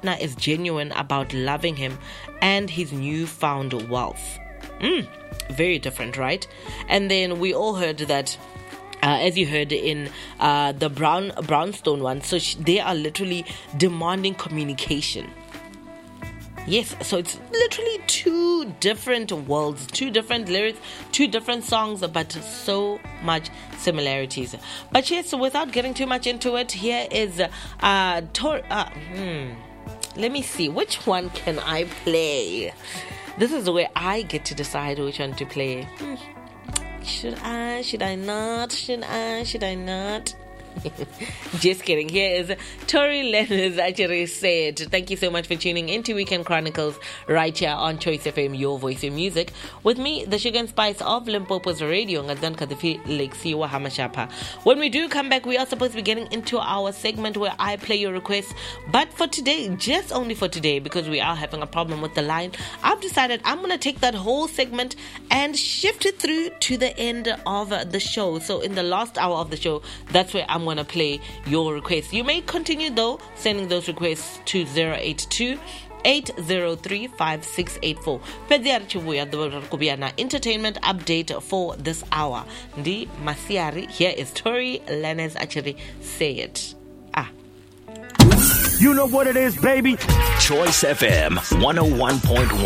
partner is genuine about loving him and his newfound wealth. Very different, right? And then we all heard that, as you heard in the Brownstone one, so they are literally demanding communication. Yes, so it's literally two different worlds, two different lyrics, two different songs, but so much similarities. But yes, without getting too much into it, here is let me see, which one can I play? This is where I get to decide which one to play. Should I not? Just kidding. Here is Tory Lanez actually said. Thank you so much for tuning into Weekend Chronicles right here on Choice FM, your voice in music. With me, the sugar and spice of Limpopo's radio. When we do come back, we are supposed to be getting into our segment where I play your requests. But for today, just only for today, because we are having a problem with the line, I've decided I'm going to take that whole segment and shift it through to the end of the show. So in the last hour of the show, that's where I'm going to play your requests. You may continue though sending those requests to 082 803 5684. Entertainment update for this hour. Ndi Masiari, here is Tory Lanez actually say it. You know what it is, baby. Choice FM 101.1.